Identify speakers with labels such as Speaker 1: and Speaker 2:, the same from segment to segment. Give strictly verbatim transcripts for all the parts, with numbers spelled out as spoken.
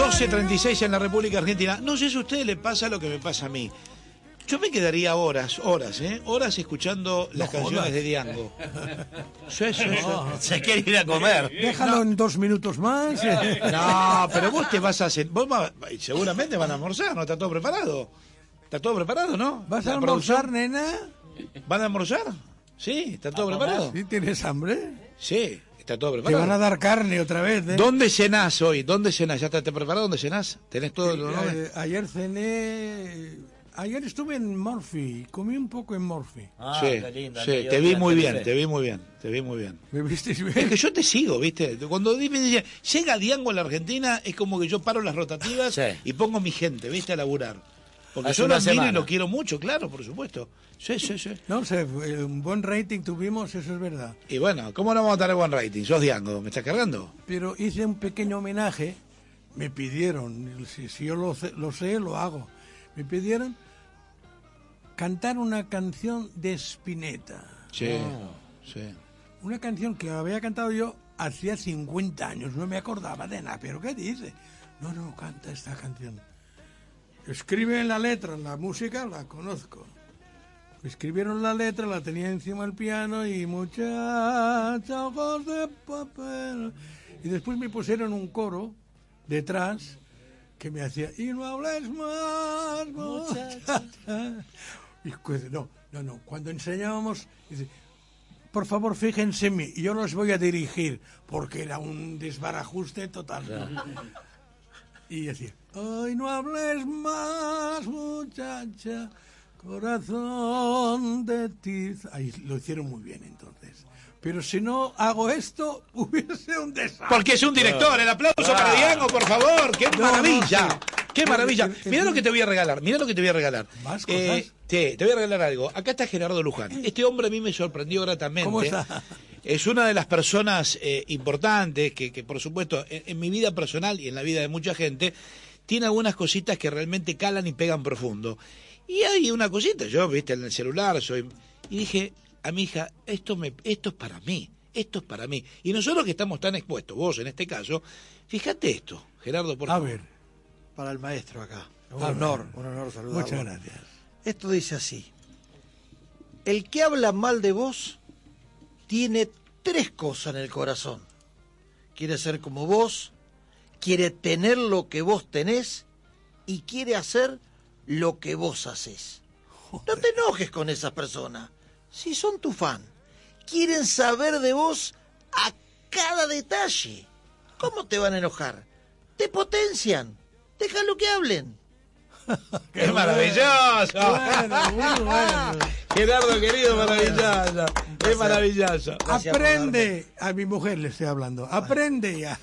Speaker 1: catorce treinta y seis en la República Argentina. No sé si a ustedes les pasa lo que me pasa a mí. Yo me quedaría horas, horas, ¿eh? Horas escuchando las
Speaker 2: no
Speaker 1: canciones
Speaker 2: jodas.
Speaker 1: de Diango. Sí, sí, sí.
Speaker 2: No.
Speaker 3: Se quiere ir a comer.
Speaker 2: Déjalo no. en dos minutos más.
Speaker 1: No, pero vos te vas a hacer... Vos va, seguramente van a almorzar, ¿no? Está todo preparado. Está todo preparado, ¿no?
Speaker 2: ¿Vas a
Speaker 1: La
Speaker 2: almorzar,
Speaker 1: producción.
Speaker 2: nena?
Speaker 1: ¿Van a almorzar? Sí, está todo preparado.
Speaker 2: ¿Sí tienes hambre?
Speaker 1: Sí, está todo
Speaker 2: Te
Speaker 1: preparado.
Speaker 2: van a dar carne otra vez, ¿eh?
Speaker 1: ¿Dónde cenás hoy? ¿Dónde cenás? ¿Ya está preparado? ¿Dónde cenás? ¿Tenés todo?
Speaker 2: Eh, eh, ayer cené... Ayer estuve en Murphy, comí un poco en Murphy.
Speaker 3: Ah,
Speaker 1: sí,
Speaker 3: qué linda,
Speaker 1: sí,
Speaker 3: qué
Speaker 1: te vi
Speaker 3: linda,
Speaker 1: muy
Speaker 3: qué
Speaker 1: bien,
Speaker 3: linda.
Speaker 1: te vi muy bien, te vi muy bien.
Speaker 2: ¿Me viste bien?
Speaker 1: Es que yo te sigo, ¿viste? Cuando me dicen, llega Diango a la Argentina, es como que yo paro las rotativas
Speaker 3: Sí.
Speaker 1: y pongo mi gente, ¿viste? A laburar. Porque
Speaker 3: Hace
Speaker 1: yo lo
Speaker 3: una
Speaker 1: admiro y
Speaker 3: semana.
Speaker 1: lo quiero mucho, claro, por supuesto. Sí, sí, sí.
Speaker 2: No sé, eh, un buen rating tuvimos, eso es verdad.
Speaker 1: Y bueno, ¿cómo no vamos a tener buen rating? Sos Diango, ¿me estás cargando?
Speaker 2: Pero hice un pequeño homenaje, me pidieron, si, si yo lo sé, lo sé, lo hago. Me pidieron cantar una canción de Spinetta.
Speaker 1: Sí,
Speaker 3: Oh.
Speaker 1: sí.
Speaker 2: Una canción que había cantado yo hacía cincuenta años, no me acordaba de nada, pero ¿qué dice? No, no, canta esta canción. Escribe la letra, la música la conozco. Escribieron la letra, la tenía encima del piano y muchacha, ojos de papel. Y después me pusieron un coro detrás que me hacía, y no hables más, muchacha. Y pues, no, no, no, cuando enseñábamos, dice, por favor fíjense en mí, y yo los voy a dirigir, porque era un desbarajuste total. Y decía, ay, no hables más, muchacha, corazón de ti. Ahí lo hicieron muy bien entonces. Pero si no hago esto, hubiese un desastre.
Speaker 1: Porque es un director, el aplauso para Diango, por favor, qué
Speaker 2: No,
Speaker 1: maravilla,
Speaker 2: no, sí.
Speaker 1: qué maravilla.
Speaker 2: Eh, eh,
Speaker 1: Mira lo que te voy a regalar, mira lo que te voy a regalar.
Speaker 2: ¿Más
Speaker 1: Eh,
Speaker 2: cosas?
Speaker 1: te, te voy a regalar algo. Acá está Gerardo Luján. Este hombre a mí me sorprendió gratamente.
Speaker 2: ¿Cómo está?
Speaker 1: Es una de las personas eh, importantes que, que, por supuesto, en, en mi vida personal y en la vida de mucha gente, tiene algunas cositas que realmente calan y pegan profundo. Y hay una cosita, yo, viste, en el celular, soy... Y dije a mi hija, esto, me, esto es para mí. Esto es para mí. Y nosotros que estamos tan expuestos, vos en este caso, fíjate esto, Gerardo, por
Speaker 2: A
Speaker 1: favor.
Speaker 2: ver,
Speaker 4: Para el maestro acá. Un
Speaker 2: A ver.
Speaker 4: honor, un honor saludarlo.
Speaker 2: muchas gracias.
Speaker 4: Esto dice así. El que habla mal de vos tiene tres cosas en el corazón. Quiere ser como vos, quiere tener lo que vos tenés y quiere hacer lo que vos hacés. No te enojes con esas personas. Si son tu fan, quieren saber de vos a cada detalle. ¿Cómo te van a enojar? Te potencian. Déjalo que hablen.
Speaker 1: ¡Qué maravilloso!
Speaker 2: Bueno, muy bueno.
Speaker 1: Gerardo, querido, maravilloso. Es maravilloso.
Speaker 4: Gracias por
Speaker 2: Aprende, a mi mujer le estoy hablando, aprende ya.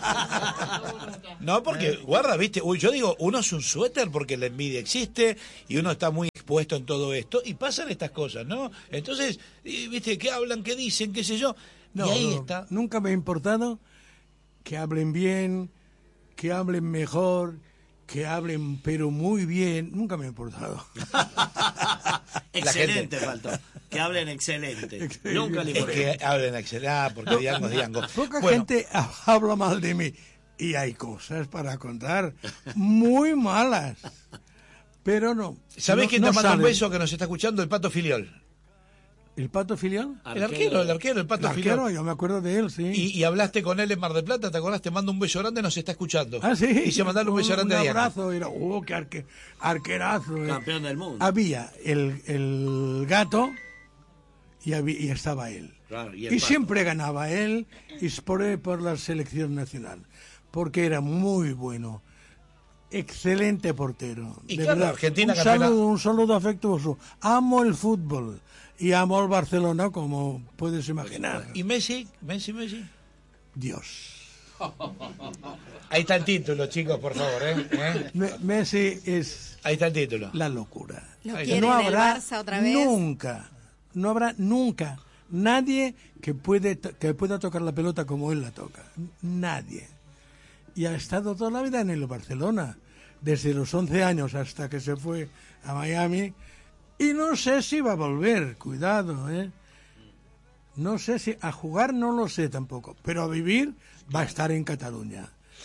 Speaker 1: No, porque, guarda, viste, uy, yo digo, uno es un suéter porque la envidia existe y uno está muy expuesto en todo esto y pasan estas cosas, ¿no? Entonces, y, viste, ¿qué hablan, qué dicen, qué sé yo?
Speaker 2: No,
Speaker 1: y ahí
Speaker 2: no,
Speaker 1: está.
Speaker 2: nunca me ha importado que hablen bien, que hablen mejor, que hablen pero muy bien, nunca me ha importado.
Speaker 3: Excelente faltó. Que hablen excelente.
Speaker 2: Excelente.
Speaker 3: Nunca le
Speaker 1: Es
Speaker 3: importé.
Speaker 1: que hablen Axel, ah, porque Diango es Diango.
Speaker 2: Poca
Speaker 1: Bueno,
Speaker 2: gente ha- habla mal de mí y hay cosas para contar muy malas, pero no.
Speaker 1: ¿sabés
Speaker 2: no-
Speaker 1: quién
Speaker 2: no
Speaker 1: te manda un
Speaker 2: salen.
Speaker 1: beso que nos está escuchando? El Pato Filiol.
Speaker 2: ¿El Pato Filial?
Speaker 1: El arquero, el arquero, el Pato
Speaker 2: El
Speaker 1: Filiol.
Speaker 2: arquero, yo me acuerdo de él, sí.
Speaker 1: Y, y hablaste con él en Mar del Plata, ¿te acordás? Te mando un beso grande, nos está escuchando.
Speaker 2: Ah, sí.
Speaker 1: Y se mandaron un beso grande a
Speaker 2: Un
Speaker 1: Diango.
Speaker 2: abrazo, era, oh, qué arque- arquerazo. eh.
Speaker 3: Campeón del mundo.
Speaker 2: Había el, el gato y, había- y estaba él.
Speaker 3: Claro, y
Speaker 2: y
Speaker 3: el Pato.
Speaker 2: siempre ganaba él y es por, por la selección nacional, porque era muy bueno. Excelente portero.
Speaker 1: Y
Speaker 2: de
Speaker 1: claro,
Speaker 2: verdad.
Speaker 1: Argentina
Speaker 2: un
Speaker 1: campeona-
Speaker 2: saludo, un saludo afectuoso. Amo el fútbol y amo el Barcelona, como puedes imaginar.
Speaker 1: ¿Y Messi? ¿Messi, Messi?
Speaker 2: Dios.
Speaker 1: Ahí está el título, chicos, por favor, ¿eh? ¿Eh?
Speaker 2: Me- Messi es
Speaker 1: Ahí está el título.
Speaker 2: la locura.
Speaker 5: ¿Lo
Speaker 1: Ay,
Speaker 5: quiere
Speaker 2: no
Speaker 5: en el
Speaker 2: habrá
Speaker 5: Barça otra vez?
Speaker 2: nunca, no habrá nunca nadie que puede to- que pueda tocar la pelota como él la toca. Nadie. Y ha estado toda la vida en el Barcelona, desde los once años hasta que se fue a Miami. Y no sé si va a volver, cuidado, ¿eh? No sé si a jugar no lo sé tampoco, pero a vivir va a estar en Cataluña.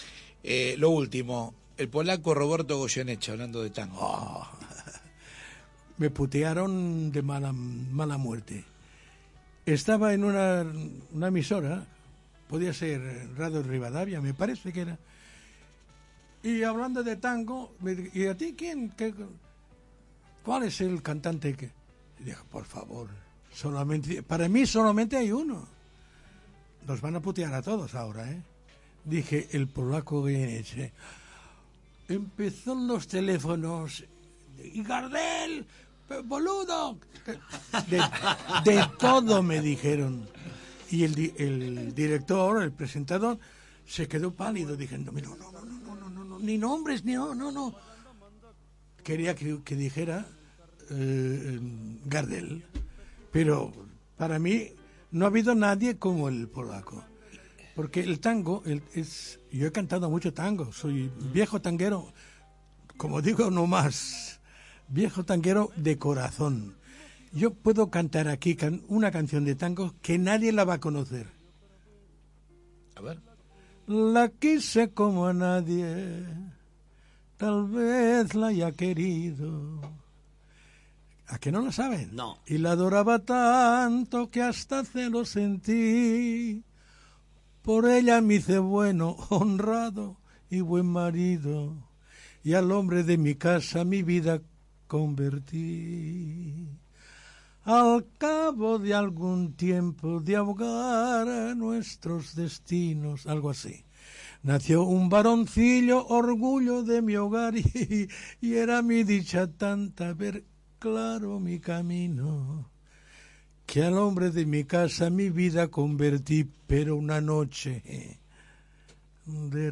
Speaker 1: Eh, lo último, el polaco Roberto Goyeneche, hablando de tango.
Speaker 2: Oh, me putearon de mala, mala muerte. Estaba en una, una emisora, podía ser Radio Rivadavia, me parece que era, y hablando de tango, me, ¿y a ti quién? ¿Qué, ¿Cuál es el cantante que...? Y dije, por favor, solamente, para mí solamente hay uno. Nos van a putear a todos ahora, ¿eh? Dije, el polaco Goyeneche. Empezó en los teléfonos, y Gardel, boludo, de, de todo me dijeron. Y el, el director, el presentador, se quedó pálido diciendo, no, no, no, no, no, no, no, ni nombres, ni no, no, no. Quería que, que dijera eh, Gardel, pero para mí no ha habido nadie como el polaco. Porque el tango, el, es, yo he cantado mucho tango, soy viejo tanguero, como digo, no más, viejo tanguero de corazón. Yo puedo cantar aquí can, una canción de tango que nadie la va a conocer.
Speaker 1: A ver.
Speaker 2: La quise como a nadie, tal vez la haya querido. ¿A que no la saben?
Speaker 3: No.
Speaker 2: Y la adoraba tanto que hasta celos sentí. Por ella me hice bueno, honrado y buen marido, y al hombre de mi casa mi vida convertí. Al cabo de algún tiempo de ahogar nuestros destinos, algo así, nació un varoncillo, orgullo de mi hogar, y, y era mi dicha tanta ver claro mi camino, que al hombre de mi casa mi vida convertí, pero una noche de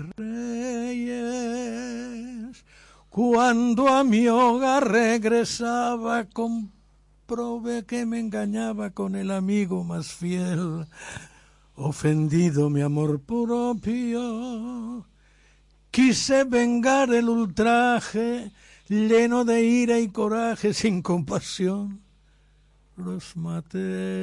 Speaker 2: reyes, cuando a mi hogar regresaba, comprobé que me engañaba con el amigo más fiel. Ofendido mi amor propio, quise vengar el ultraje, lleno de ira y coraje, sin compasión los maté.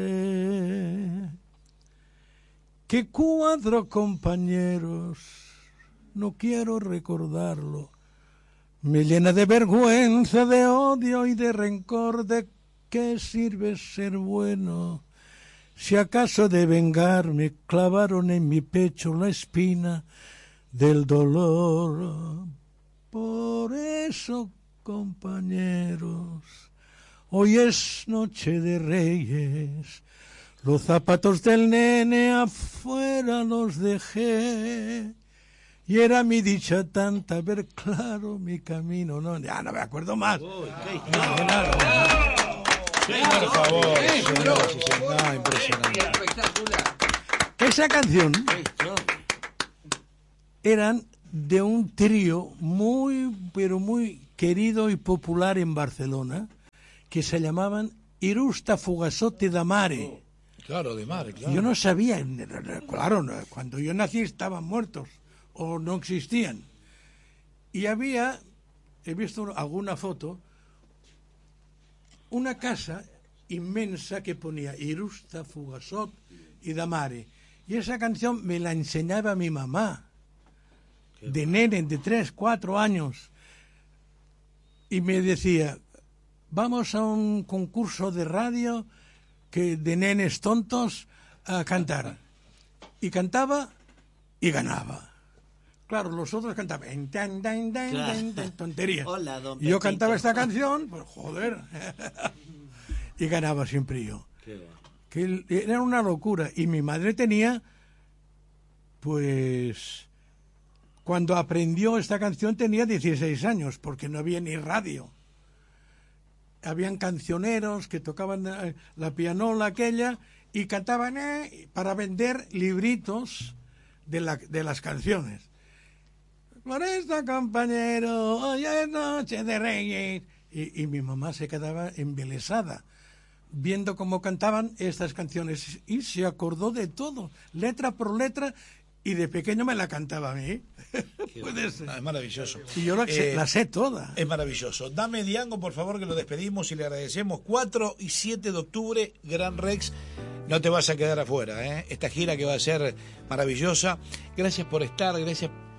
Speaker 2: Qué cuadro, compañeros, no quiero recordarlo, me llena de vergüenza, de odio y de rencor. ¿De qué sirve ser bueno si acaso de vengarme clavaron en mi pecho la espina del dolor? Por eso, compañeros, hoy es noche de reyes, los zapatos del nene afuera los dejé, y era mi dicha tanta ver claro mi camino. No, ya no me acuerdo más.
Speaker 1: Uy, qué claro. Por favor, señoras y señores, no, impresionante.
Speaker 2: Esa canción eran de un trío muy, pero muy querido y popular en Barcelona, que se llamaban Irusta Fugasote da Mare.
Speaker 1: Claro, de Mare, claro.
Speaker 2: Yo no sabía, claro, cuando yo nací estaban muertos o no existían. Y había, he visto alguna foto, una casa inmensa que ponía Irusta Fugasot y da Mare. Y esa canción me la enseñaba mi mamá, de nene, de tres, cuatro años. Y me decía, vamos a un concurso de radio que de nenes tontos a cantar. Y cantaba y ganaba. Claro, los otros cantaban tan, tan, tan,
Speaker 3: Claro.
Speaker 2: tan, tan, tonterías.
Speaker 3: Hola, don
Speaker 2: Y yo
Speaker 3: Pepito.
Speaker 2: cantaba esta canción, pues joder. Y ganaba siempre yo.
Speaker 3: Qué va.
Speaker 2: Que era una locura. Y mi madre tenía, pues, cuando aprendió esta canción tenía dieciséis años, porque no había ni radio. Habían cancioneros que tocaban eh, la pianola aquella y cantaban eh, para vender libritos de, la, de las canciones. Por esto, compañero, hoy es noche de reyes. Y, y mi mamá se quedaba embelesada viendo cómo cantaban estas canciones y se acordó de todo, letra por letra, y de pequeño me la cantaba a mí. Puede ser.
Speaker 1: No, es maravilloso.
Speaker 2: Y yo la, sé-
Speaker 1: Eh,
Speaker 2: la sé toda.
Speaker 1: Es maravilloso. Dame Diango, por favor, que lo despedimos y le agradecemos. cuatro y siete de octubre, Gran Rex. No te vas a quedar afuera, ¿eh? Esta gira que va a ser maravillosa. Gracias por estar, gracias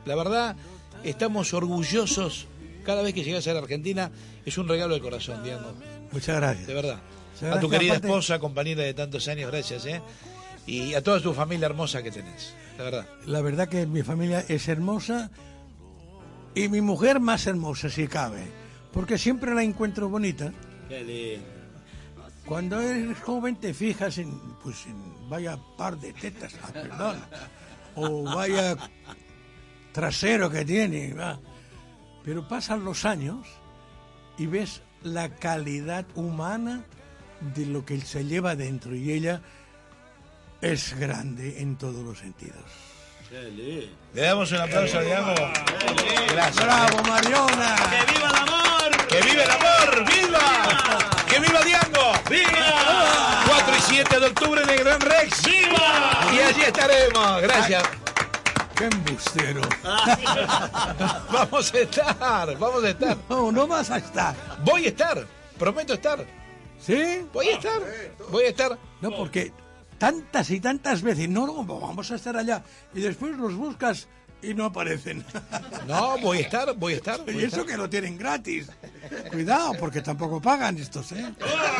Speaker 1: La verdad, estamos orgullosos. Cada vez que llegas a la Argentina es un regalo del corazón, Diego.
Speaker 2: Muchas gracias.
Speaker 1: De verdad.
Speaker 2: Muchas
Speaker 1: a tu
Speaker 2: gracias,
Speaker 1: querida
Speaker 2: aparte...
Speaker 1: esposa, compañera de tantos años, gracias, ¿eh? Y a toda tu familia hermosa que tenés, la verdad.
Speaker 2: La verdad que mi familia es hermosa y mi mujer más hermosa, si cabe, porque siempre la encuentro bonita.
Speaker 3: Qué lindo.
Speaker 2: Cuando eres joven te fijas en, pues, en vaya par de tetas, ah, perdón, o vaya trasero que tiene, va. Pero pasan los años y ves la calidad humana de lo que se lleva dentro, y ella es grande en todos los sentidos.
Speaker 1: Le damos un aplauso a Diego. Gracias.
Speaker 2: ¡Bravo, Mariona!
Speaker 3: ¡Que viva el amor!
Speaker 1: ¡Que viva el amor! ¡Viva! ¡Que viva Diego!
Speaker 3: ¡Viva!
Speaker 1: cuatro y siete de octubre en el Gran Rex.
Speaker 3: ¡Viva!
Speaker 1: Y allí estaremos. Gracias.
Speaker 2: ¡Qué embustero!
Speaker 1: Vamos a estar, vamos a estar.
Speaker 2: No, no vas a estar.
Speaker 1: Voy a estar, prometo estar.
Speaker 2: ¿Sí?
Speaker 1: Voy a estar, voy a estar.
Speaker 2: No, porque tantas y tantas veces, no, no, vamos a estar allá. Y después los buscas y no aparecen.
Speaker 1: No, voy a estar, voy a estar. Voy
Speaker 2: Y
Speaker 1: a
Speaker 2: eso
Speaker 1: estar.
Speaker 2: que lo tienen gratis. Cuidado, porque tampoco pagan estos, ¿eh?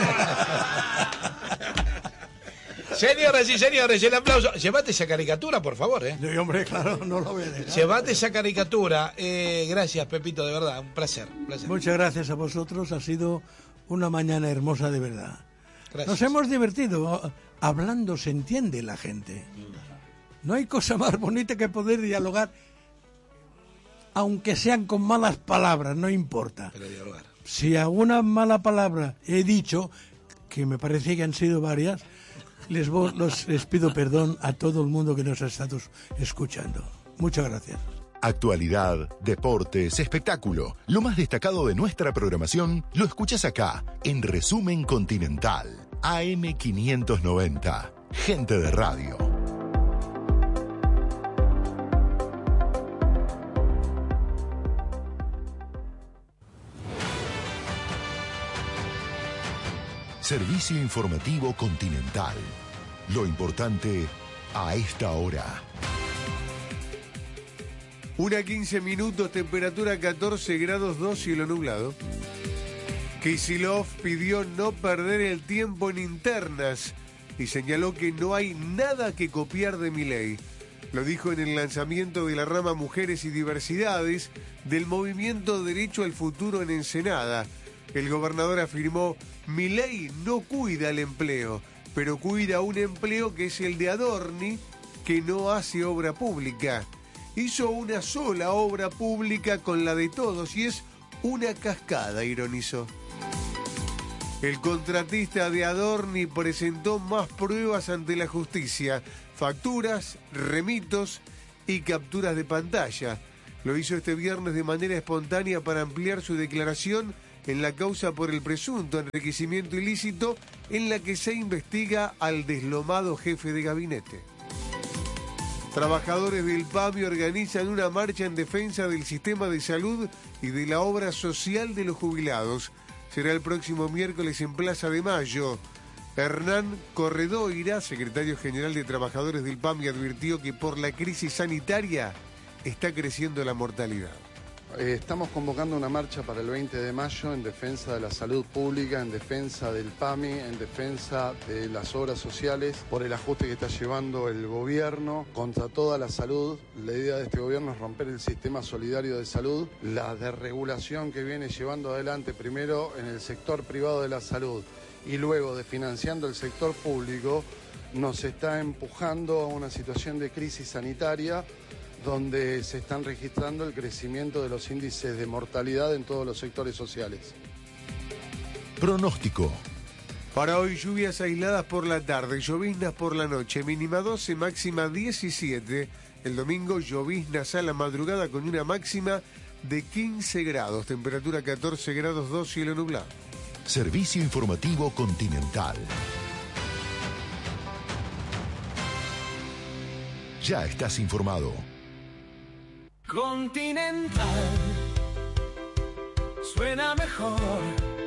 Speaker 1: Señoras y señores, el aplauso. Llévate esa caricatura, por favor, ¿eh?
Speaker 2: Yo, hombre, claro, no lo voy a dejar.
Speaker 1: Llévate esa caricatura. Eh, gracias, Pepito, de verdad, un placer, un placer.
Speaker 2: Muchas gracias a vosotros, ha sido una mañana hermosa de verdad.
Speaker 1: Gracias.
Speaker 2: Nos hemos divertido, hablando se entiende la gente. No hay cosa más bonita que poder dialogar, aunque sean con malas palabras, no importa.
Speaker 1: Pero dialogar.
Speaker 2: Si alguna mala palabra he dicho, que me parece que han sido varias, les, vo- los- les pido perdón a todo el mundo que nos ha estado escuchando. Muchas gracias.
Speaker 5: Actualidad, deportes, espectáculo. Lo más destacado de nuestra programación lo escuchas acá, en Resumen Continental. A M quinientos noventa. Gente de radio. Servicio informativo Continental. Lo importante a esta hora.
Speaker 6: Una quince minutos, temperatura catorce grados, dos, cielo nublado. Kicillof pidió no perder el tiempo en internas y señaló que no hay nada que copiar de Milei. Lo dijo en el lanzamiento de la rama Mujeres y Diversidades del movimiento Derecho al Futuro en Ensenada. El gobernador afirmó: Milei no cuida el empleo, pero cuida un empleo que es el de Adorni, que no hace obra pública. Hizo una sola obra pública con la de todos y es una cascada, ironizó. El contratista de Adorni presentó más pruebas ante la justicia: facturas, remitos y capturas de pantalla. Lo hizo este viernes de manera espontánea para ampliar su declaración en la causa por el presunto enriquecimiento ilícito en la que se investiga al deslomado jefe de gabinete. Trabajadores del P A M I organizan una marcha en defensa del sistema de salud y de la obra social de los jubilados. Será el próximo miércoles en Plaza de Mayo. Hernán Corredoira, secretario general de Trabajadores del P A M I, advirtió que por la crisis sanitaria está creciendo la mortalidad.
Speaker 7: Eh, estamos convocando una marcha para el veinte de mayo en defensa de la salud pública, en defensa del P A M I, en defensa de las obras sociales, por el ajuste que está llevando el gobierno contra toda la salud. La idea de este gobierno es romper el sistema solidario de salud, la desregulación que viene llevando adelante primero en el sector privado de la salud y luego desfinanciando el sector público, nos está empujando a una situación de crisis sanitaria donde se están registrando el crecimiento de los índices de mortalidad en todos los sectores sociales.
Speaker 5: Pronóstico.
Speaker 6: Para hoy, lluvias aisladas por la tarde, lloviznas por la noche, mínima doce, máxima diecisiete. El domingo, lloviznas a la madrugada con una máxima de quince grados, temperatura catorce grados, dos, cielo nublado.
Speaker 5: Servicio informativo Continental. Ya estás informado.
Speaker 8: Continental suena mejor.